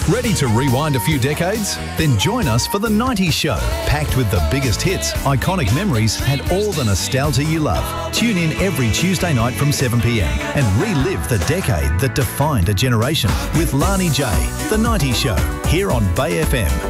Ready to rewind a few decades? Then join us for The 90s Show, packed with the biggest hits, iconic memories and all the nostalgia you love. Tune in every Tuesday night from 7 p.m. and relive the decade that defined a generation with Lani J. The 90s Show, here on Bay FM